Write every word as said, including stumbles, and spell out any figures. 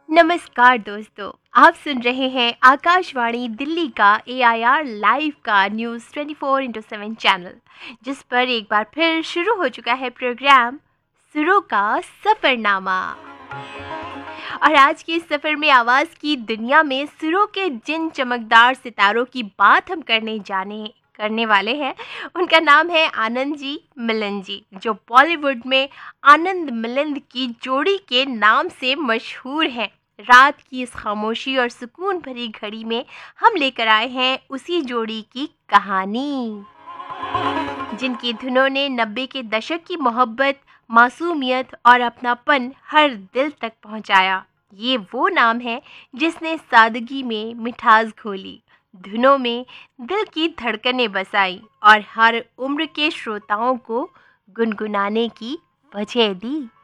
नमस्कार दोस्तों, आप सुन रहे हैं आकाशवाणी दिल्ली का ए आई आर लाइव का news twenty four into seven channel, जिस पर एक बार फिर शुरू हो चुका है प्रोग्राम सुरों का सफ़रनामा। और आज के इस सफ़र में आवाज़ की दुनिया में सुरों के जिन चमकदार सितारों की बात हम करने जाने करने वाले हैं, उनका नाम है आनंद जी मिलिंद जी, जो बॉलीवुड में आनंद मिलिंद की जोड़ी के नाम से मशहूर हैं। रात की इस खामोशी और सुकून भरी घड़ी में हम लेकर आए हैं उसी जोड़ी की कहानी, जिनकी धुनों ने नब्बे के दशक की मोहब्बत, मासूमियत और अपनापन हर दिल तक पहुंचाया। ये वो नाम है जिसने सादगी में मिठास घोली, धुनों में दिल की धड़कनें बसाई और हर उम्र के श्रोताओं को गुनगुनाने की वजह दी।